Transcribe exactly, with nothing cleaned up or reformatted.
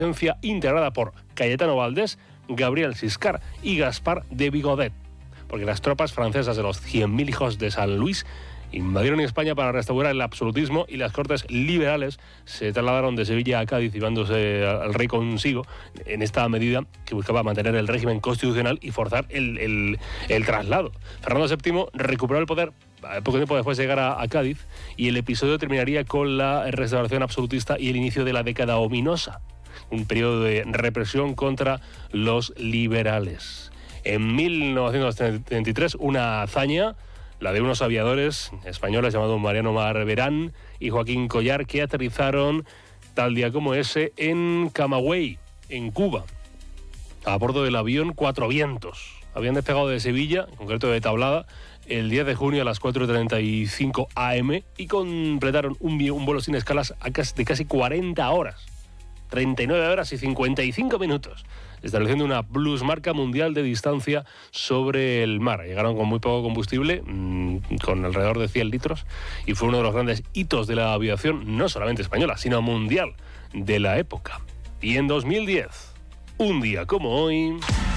integrada por Cayetano Valdés, Gabriel Siscar y Gaspar de Vigodet, porque las tropas francesas de los cien mil hijos de San Luis invadieron España para restaurar el absolutismo y las cortes liberales se trasladaron de Sevilla a Cádiz llevándose al rey consigo en esta medida que buscaba mantener el régimen constitucional y forzar el, el, el traslado. Fernando séptimo recuperó el poder poco tiempo después de llegar a, a Cádiz y el episodio terminaría con la restauración absolutista y el inicio de la década ominosa, un periodo de represión contra los liberales. En mil novecientos treinta y tres, una hazaña, la de unos aviadores españoles llamados Mariano Marverán y Joaquín Collar, que aterrizaron tal día como ese en Camagüey, en Cuba, a bordo del avión Cuatro Vientos. Habían despegado de Sevilla, en concreto de Tablada, el diez de junio a las cuatro y treinta y cinco a eme y completaron un, un vuelo sin escalas a casi, de casi cuarenta horas, treinta y nueve horas y cincuenta y cinco minutos, estableciendo una plusmarca mundial de distancia sobre el mar. Llegaron con muy poco combustible, mmm, con alrededor de cien litros, y fue uno de los grandes hitos de la aviación, no solamente española, sino mundial de la época. Y en dos mil diez, un día como hoy...